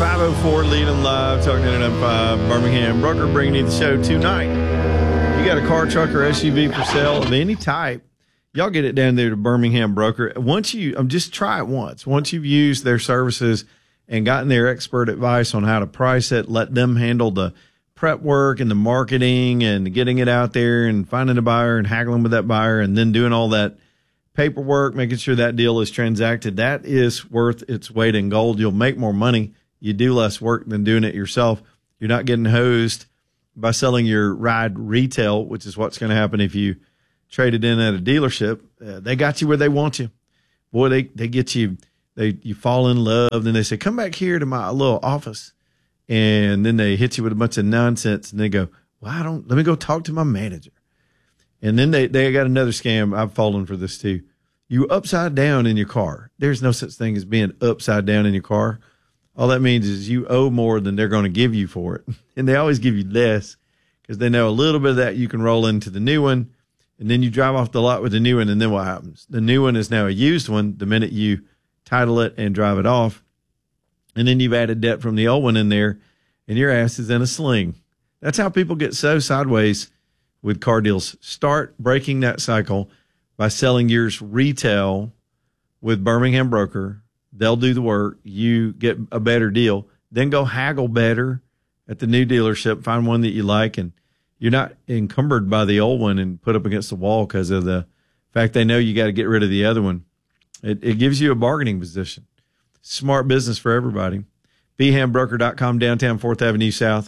504 Leading Live, talking 99.5 Birmingham Broker, bringing you the show tonight. You got a car, truck, or SUV for sale of any type, y'all get it down there to Birmingham Broker. Just try it once. Once you've used their services and gotten their expert advice on how to price it, let them handle the prep work and the marketing and getting it out there and finding a buyer and haggling with that buyer and then doing all that paperwork, making sure that deal is transacted. That is worth its weight in gold. You'll make more money. You do less work than doing it yourself. You're not getting hosed by selling your ride retail, which is what's going to happen if you trade it in at a dealership. They got you where they want you. Boy, they get you. You fall in love. Then they say, come back here to my little office. And then they hit you with a bunch of nonsense. And they go, well, let me go talk to my manager. And then they got another scam. I've fallen for this too. You upside down in your car. There's no such thing as being upside down in your car. All that means is you owe more than they're going to give you for it. And they always give you less because they know a little bit of that you can roll into the new one. And then you drive off the lot with the new one. And then what happens? The new one is now a used one the minute you title it and drive it off. And then you've added debt from the old one in there and your ass is in a sling. That's how people get so sideways with car deals. Start breaking that cycle by selling yours retail with Birmingham Broker. They'll do the work. You get a better deal. Then go haggle better at the new dealership. Find one that you like, and you're not encumbered by the old one and put up against the wall because of the fact they know you got to get rid of the other one. It gives you a bargaining position. Smart business for everybody. BehamBroker.com, downtown 4th Avenue South.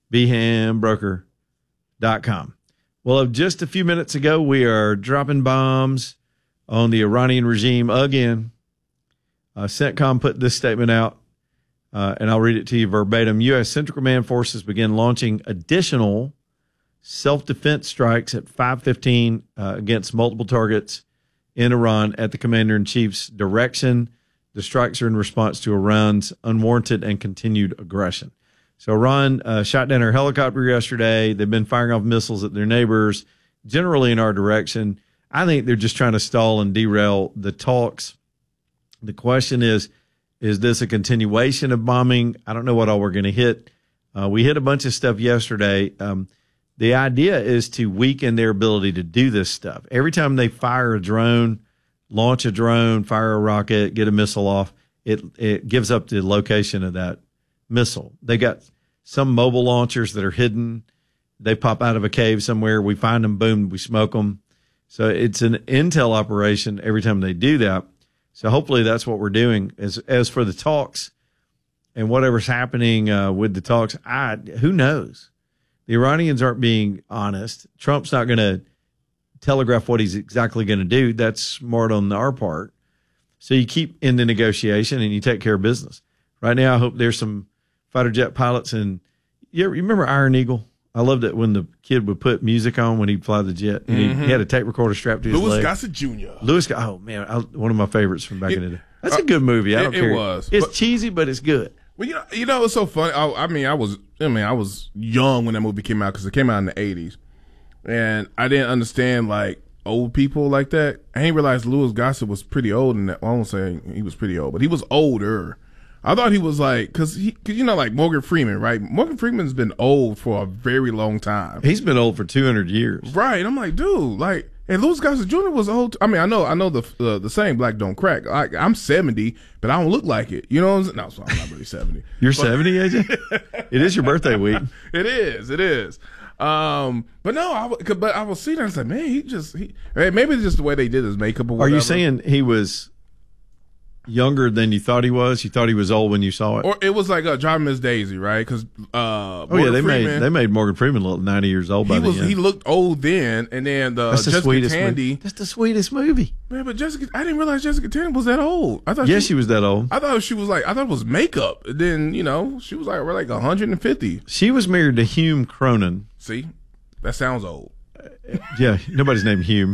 BehamBroker.com. Well, just a few minutes ago, we are dropping bombs on the Iranian regime again. CENTCOM put this statement out, and I'll read it to you verbatim. U.S. Central Command forces begin launching additional self-defense strikes at 5:15 against multiple targets in Iran at the commander-in-chief's direction. The strikes are in response to Iran's unwarranted and continued aggression. So Iran shot down our helicopter yesterday. They've been firing off missiles at their neighbors, generally in our direction. I think they're just trying to stall and derail the talks. The question is this a continuation of bombing? I don't know what all we're going to hit. We hit a bunch of stuff yesterday. The idea is to weaken their ability to do this stuff. Every time they fire a drone, launch a drone, fire a rocket, get a missile off, it gives up the location of that missile. They got some mobile launchers that are hidden. They pop out of a cave somewhere. We find them, boom, we smoke them. So it's an intel operation every time they do that. So hopefully that's what we're doing. As for the talks and whatever's happening with the talks, who knows? The Iranians aren't being honest. Trump's not going to telegraph what he's exactly going to do. That's smart on our part. So you keep in the negotiation and you take care of business. Right now, I hope there's some fighter jet pilots. And you remember Iron Eagle? I loved it when the kid would put music on when he'd fly the jet. And he had a tape recorder strapped to his leg. Louis Gossett Jr. Oh, man, one of my favorites from back in the day. That's a good movie. I don't care. It was. It's cheesy, but it's good. Well, you know, it's so funny. I was young when that movie came out because it came out in the 80s. And I didn't understand, like, old people like that. I didn't realize Louis Gossett was pretty old in that. Well, I won't say he was pretty old, but he was older. I thought he was like, cause you know, like Morgan Freeman, right? Morgan Freeman's been old for a very long time. He's been old for 200 years. Right. I'm like, dude, like, and Louis Gossett Jr. was old. I mean, I know the saying black don't crack. I'm 70, but I don't look like it. You know what I'm saying? No, so I'm not really 70. You're 70, AJ? It is your birthday week. It is. But no, I was seeing it. I was like, man, maybe it's just the way they did his makeup or whatever. Are you saying he was younger than you thought he was? You thought he was old when you saw it? Or it was like Driving Miss Daisy, right? Because they made Morgan Freeman look 90 years old by the end. He looked old then, and then Jessica Tandy. That's the sweetest movie. Man, but I didn't realize Jessica Tandy was that old. I thought she was that old. I thought it was makeup. And then she was like 150. She was married to Hume Cronin. See, that sounds old. Yeah, nobody's named Hume.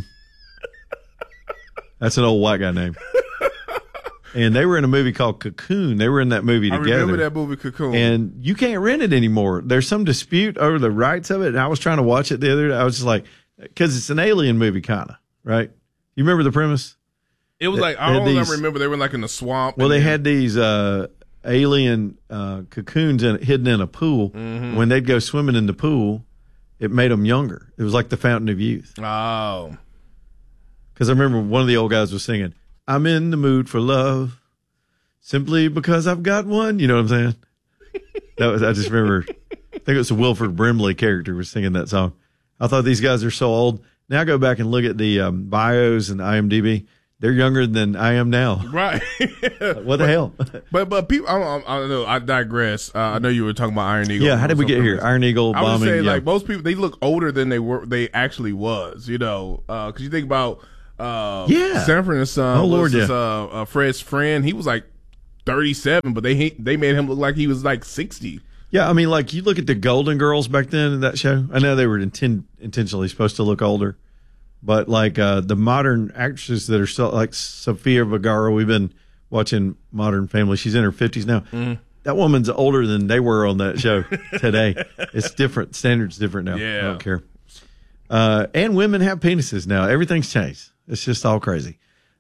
That's an old white guy name. And they were in a movie called Cocoon. They were in that movie together. I remember that movie, Cocoon. And you can't rent it anymore. There's some dispute over the rights of it. And I was trying to watch it the other day. I was just like, because it's an alien movie, kind of, right? You remember the premise? It was like, I don't remember. They were like in the swamp. Well, they had these alien cocoons hidden in a pool. Mm-hmm. When they'd go swimming in the pool, it made them younger. It was like the fountain of youth. Oh. Because I remember one of the old guys was singing, "I'm in the mood for love, simply because I've got one." You know what I'm saying? I just remember, I think it was a Wilford Brimley character was singing that song. I thought these guys are so old. Now I go back and look at the bios and IMDb. They're younger than I am now. Right. What the hell? But people, I don't know. I digress. I know you were talking about Iron Eagle. Yeah, how did we get here? Iron Eagle bombing. I would say, yeah. like, most people, they look older than they actually was, you know, because you think about Sanford and Son. Oh, Lord, Fred's friend. He was like 37, but they made him look like he was like 60. Yeah, I mean, like, you look at the Golden Girls back then in that show. I know they were intentionally supposed to look older. But, like, the modern actresses that are still, like Sofia Vergara, we've been watching Modern Family. She's in her 50s now. Mm. That woman's older than they were on that show today. It's different. Standard's different now. Yeah. I don't care. And women have penises now. Everything's changed. It's just all crazy.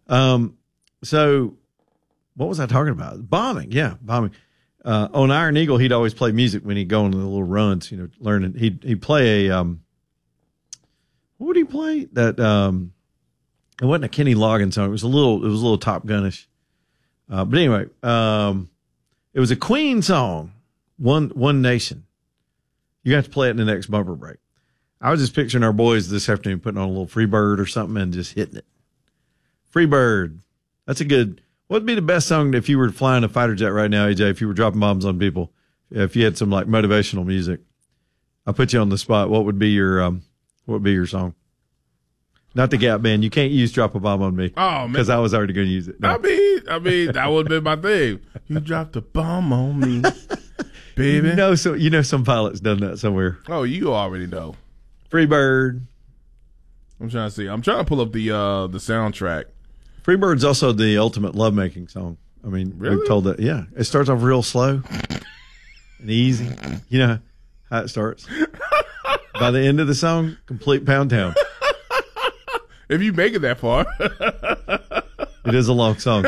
So what was I talking about? Bombing. Yeah, bombing. On Iron Eagle, he'd always play music when he'd go on the little runs, you know, learning. He'd play a what would he play? That it wasn't a Kenny Loggins song. It was a little Top Gun-ish. But anyway, it was a Queen song, One Nation. You have to play it in the next bumper break. I was just picturing our boys this afternoon putting on a little Free Bird or something and just hitting it. Free Bird. That's a good. What would be the best song if you were flying a fighter jet right now, AJ? If you were dropping bombs on people, if you had some like motivational music, I'll put you on the spot. What would be your song? Not the Gap Band. You can't use "Drop a Bomb on Me." Oh man, because I was already going to use it. No. I mean, that would have been my thing. You dropped a bomb on me, baby. Some pilot's done that somewhere. Oh, you already know. Free Bird. I'm trying to see. I'm trying to pull up the soundtrack. Free Bird's also the ultimate lovemaking song. I mean, really? We've told that. Yeah, it starts off real slow and easy. You know how it starts. By the end of the song, complete pound town. If you make it that far. It is a long song.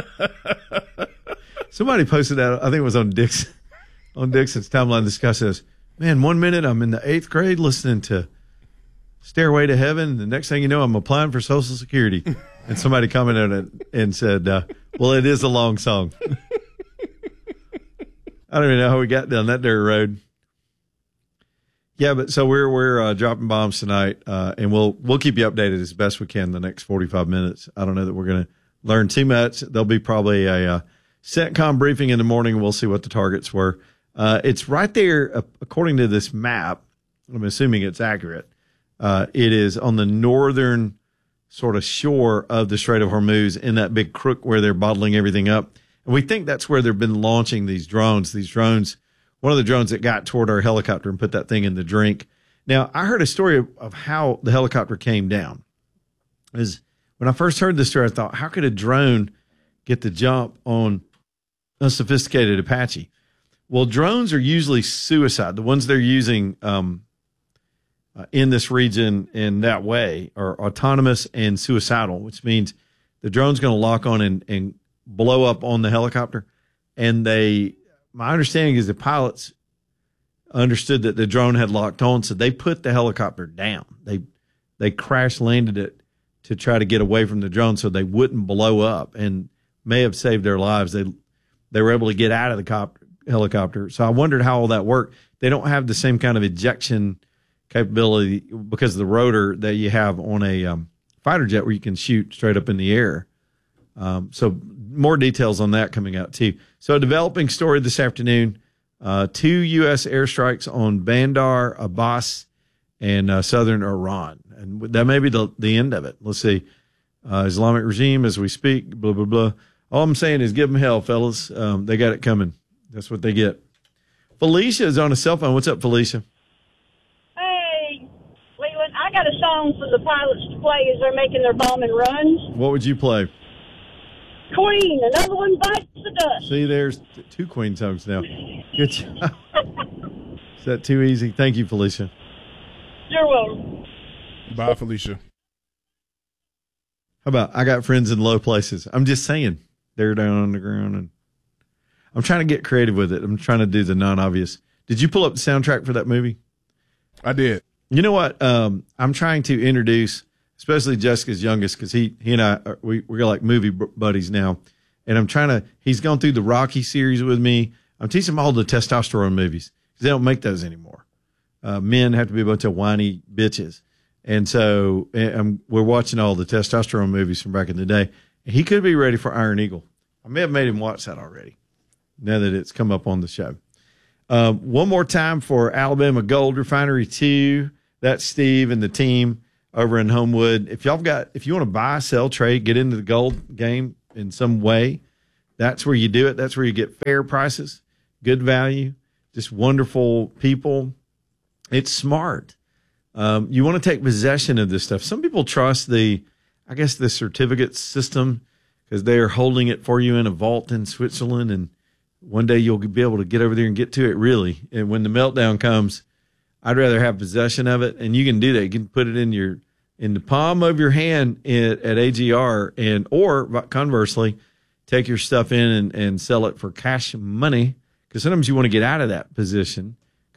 Somebody posted that, I think it was on Dixon's timeline. This guy says, "Man, 1 minute I'm in the 8th grade listening to Stairway to Heaven. The next thing you know, I'm applying for Social Security." And somebody commented on it and said, "Well, it is a long song." I don't even know how we got down that dirt road. Yeah, but so we're dropping bombs tonight, and we'll keep you updated as best we can the next 45 minutes. I don't know that we're going to learn too much. There'll be probably a CENTCOM briefing in the morning. We'll see what the targets were. It's right there, according to this map. I'm assuming it's accurate. It is on the northern sort of shore of the Strait of Hormuz in that big crook where they're bottling everything up. And we think that's where they've been launching these drones. One of the drones that got toward our helicopter and put that thing in the drink. Now, I heard a story of how the helicopter came down. When I first heard this story, I thought, how could a drone get the jump on a sophisticated Apache? Well, drones are usually suicide. The ones they're using in this region in that way are autonomous and suicidal, which means the drone's going to lock on and blow up on the helicopter. And my understanding is the pilots understood that the drone had locked on, so they put the helicopter down. They crash landed it to try to get away from the drone so they wouldn't blow up, and may have saved their lives. They were able to get out of the helicopter. So I wondered how all that worked. They don't have the same kind of ejection capability because of the rotor that you have on a fighter jet where you can shoot straight up in the air. So more details on that coming out too. So a developing story this afternoon, 2 U.S. airstrikes on Bandar Abbas and southern Iran. And that may be the end of it. Let's see. Islamic regime as we speak, blah, blah, blah. All I'm saying is give them hell, fellas. They got it coming. That's what they get. Felicia is on a cell phone. What's up, Felicia? Hey, Leland, I got a song for the pilots to play as they're making their bombing runs. What would you play? Queen, another one bites the dust. See, there's 2 Queen songs now. Good job. Is that too easy? Thank you, Felicia. You're welcome. Bye, Felicia. How about I got friends in low places? I'm just saying they're down on the ground. And I'm trying to get creative with it. I'm trying to do the non-obvious. Did you pull up the soundtrack for that movie? I did. You know what? I'm trying to introduce, especially Jessica's youngest, because he and I, we're like movie buddies now. And he's gone through the Rocky series with me. I'm teaching him all the testosterone movies because they don't make those anymore. Men have to be a bunch of whiny bitches. And so we're watching all the testosterone movies from back in the day. And he could be ready for Iron Eagle. I may have made him watch that already now that it's come up on the show. One more time for Alabama Gold Refinery 2. That's Steve and the team over in Homewood. If you want to buy, sell, trade, get into the gold game in some way, that's where you do it. That's where you get fair prices, good value, just wonderful people. It's smart. You want to take possession of this stuff. Some people trust the certificate system because they are holding it for you in a vault in Switzerland, and one day you'll be able to get over there and get to it really. And when the meltdown comes, I'd rather have possession of it, and you can do that. You can put it in the palm of your hand at AGR, or conversely, take your stuff in and sell it for cash money, because sometimes you want to get out of that position